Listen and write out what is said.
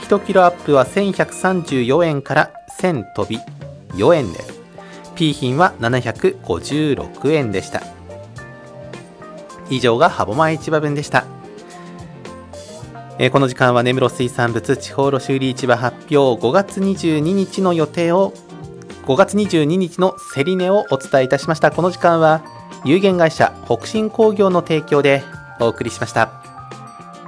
1キロアップは1134円から1000飛び4円です。 P 品は756円でした。以上が歯舞市場分でした。この時間は根室水産物地方卸売市場発表5月22日の予定を5月22日の競り値をお伝えいたしました。この時間は有限会社北進工業の提供でお送りしました。